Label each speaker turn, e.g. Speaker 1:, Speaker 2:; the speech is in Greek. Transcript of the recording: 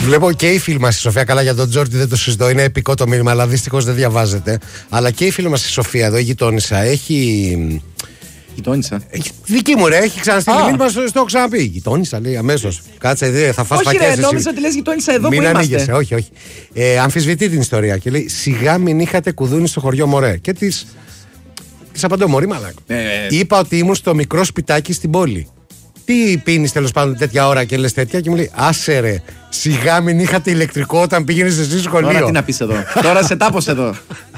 Speaker 1: Βλέπω και η φίλη μας η Σοφία, καλά για τον Τζόρντι δεν το συζητώ, είναι επικό το μήνυμα, αλλά δυστυχώς δεν διαβάζεται. Αλλά και η φίλη μας η Σοφία εδώ, η γειτόνισσα, έχει.
Speaker 2: Γειτόνισσα.
Speaker 1: Δική μου ρε, έχει ξαναστείλει μήνυμα, στο έχω ξαναπεί. Γειτόνισσα λέει αμέσως. Κάτσε, θα φας φακές.
Speaker 2: Όχι, νόμιζα ότι λες γειτόνισσα εδώ
Speaker 1: μην
Speaker 2: που είμαστε.
Speaker 1: ανοίγεσαι, όχι. Αμφισβητεί την ιστορία και λέει: σιγά μην είχατε κουδούνι στο χωριό, μωρέ. Και της απαντώ: μωρή μαλάκα. Είπα ότι ήμουν στο μικρό σπιτάκι στην πόλη. Τι πίνεις τέλος πάντων τέτοια ώρα και λες τέτοια, και μου λέει: άσε ρε, σιγά μην είχατε ηλεκτρικό όταν πήγαινες εσύ σχολείο.
Speaker 2: Τώρα τι να πεις εδώ. Τώρα σε τάπος εδώ.